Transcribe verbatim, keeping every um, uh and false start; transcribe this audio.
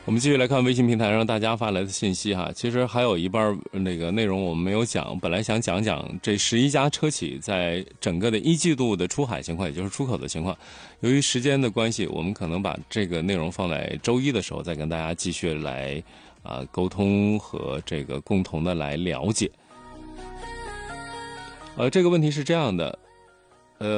我们继续来看微信平台上大家发来的信息哈，其实还有一半那个内容我们没有讲，本来想讲讲这十一家车企在整个的一季度的出海情况，也就是出口的情况。由于时间的关系，我们可能把这个内容放在周一的时候再跟大家继续来啊、呃、沟通和这个共同的来了解。呃，这个问题是这样的，